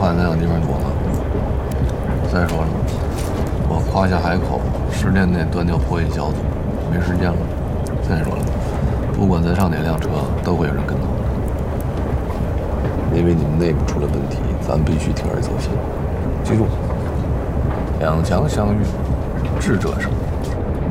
换能有地方躲吗？再说了，我夸下海口，10年内断掉破译小组，没时间了。再说了，不管咱上哪辆车，都会有人跟头。因为你们内部出了问题，咱必须铤而走险。记住，两强相遇，智者胜。